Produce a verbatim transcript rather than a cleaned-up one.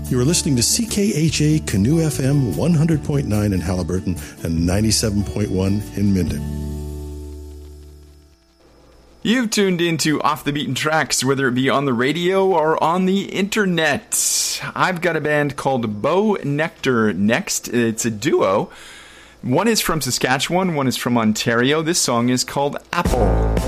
You are listening to C K H A Canoe F M one hundred point nine in Halliburton and ninety-seven point one in Minden. You've tuned into Off the Beaten Tracks, whether it be on the radio or on the internet. I've got a band called Bo Nectar next. It's a duo. One is from Saskatchewan, one is from Ontario. This song is called Apple.